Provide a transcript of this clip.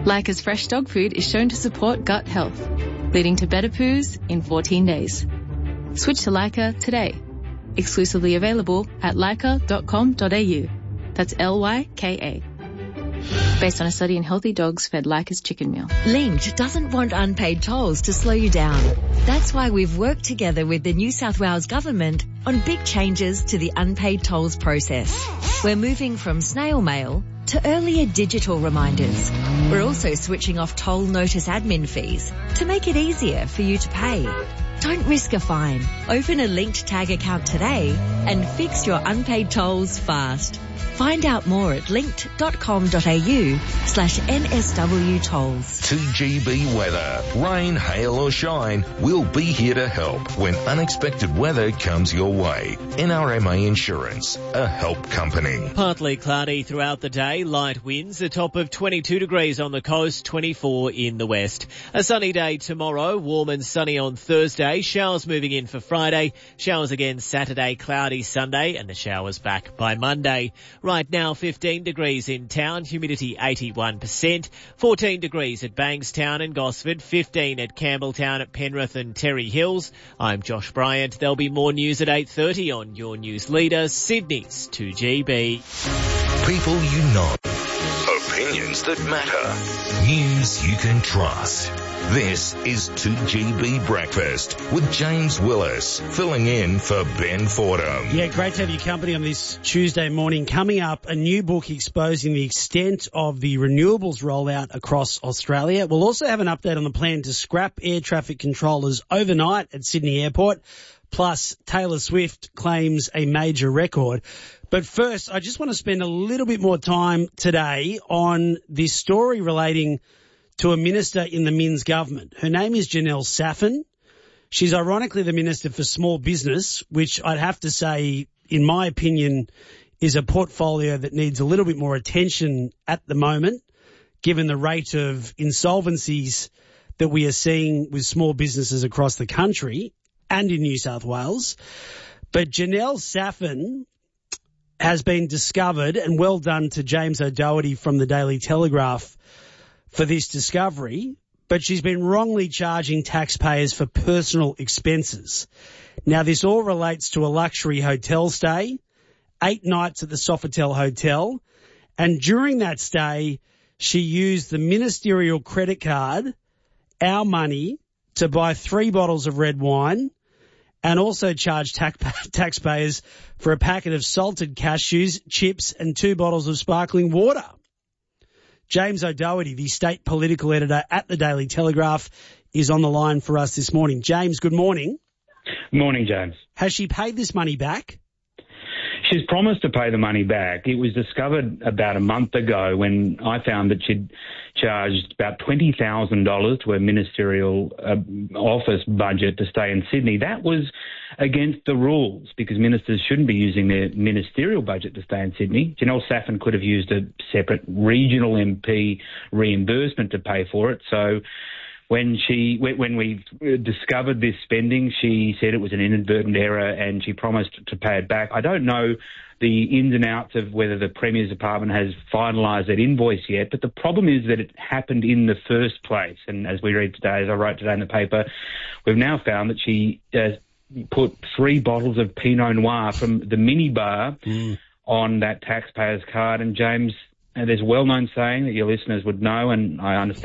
Leica's fresh dog food is shown to support gut health, leading to better poos in 14 days. Switch to Leica today. Exclusively available at leica.com.au. That's Lyka. Based on a study in healthy dogs fed Leica's chicken meal. Linkt doesn't want unpaid tolls to slow you down. That's why we've worked together with the New South Wales Government on big changes to the unpaid tolls process. We're moving from snail mail to earlier digital reminders. We're also switching off toll notice admin fees to make it easier for you to pay. Don't risk a fine. Open a Linkt Tag account today and fix your unpaid tolls fast. Find out more at linkt.com.au/NSW tolls. 2GB weather. Rain, hail or shine, we'll be here to help when unexpected weather comes your way. NRMA Insurance, a help company. Partly cloudy throughout the day, light winds, a top of 22 degrees on the coast, 24 in the west. A sunny day tomorrow, warm and sunny on Thursday, showers moving in for Friday, showers again Saturday, cloudy Sunday, and the showers back by Monday. Right now, 15 degrees in town, humidity 81%, 14 degrees at Bankstown and Gosford, 15 at Campbelltown, at Penrith and Terry Hills. I'm Josh Bryant. There'll be more news at 8:30 on your news leader, Sydney's 2GB. People you know. Opinions that matter. News you can trust. This is 2GB Breakfast with James Willis, filling in for Ben Fordham. Yeah, great to have your company on this Tuesday morning. Coming up, a new book exposing the extent of the renewables rollout across Australia. We'll also have an update on the plan to scrap air traffic controllers overnight at Sydney Airport. Plus, Taylor Swift claims a major record. But first, I just want to spend a little bit more time today on this story relating to a minister in the Minns government. Her name is Janelle Saffin. She's ironically the Minister for Small Business, which I'd have to say, in my opinion, is a portfolio that needs a little bit more attention at the moment, given the rate of insolvencies that we are seeing with small businesses across the country and in New South Wales. But Janelle Saffin has been discovered, and well done to James O'Doherty from the Daily Telegraph for this discovery, but she's been wrongly charging taxpayers for personal expenses. Now, this all relates to a luxury hotel stay, 8 nights at the Sofitel Hotel, and during that stay, she used the ministerial credit card, our money, to buy 3 bottles of red wine and also charged taxpayers for a packet of salted cashews, chips, and 2 bottles of sparkling water. James O'Doherty, the state political editor at the Daily Telegraph, is on the line for us this morning. James, good morning. Morning, James. Has she paid this money back? She's promised to pay the money back. It was discovered about a month ago when I found that she'd charged about $20,000 to her ministerial office budget to stay in Sydney. That was against the rules because ministers shouldn't be using their ministerial budget to stay in Sydney. Janelle Saffin could have used a separate regional MP reimbursement to pay for it. So when we discovered this spending, she said it was an inadvertent error and she promised to pay it back. I don't know the ins and outs of whether the Premier's Department has finalised that invoice yet, but the problem is that it happened in the first place. And as we read today, as I wrote today in the paper, we've now found that she put 3 bottles of Pinot Noir from the minibar on that taxpayer's card. And James, there's a well-known saying that your listeners would know, and I understand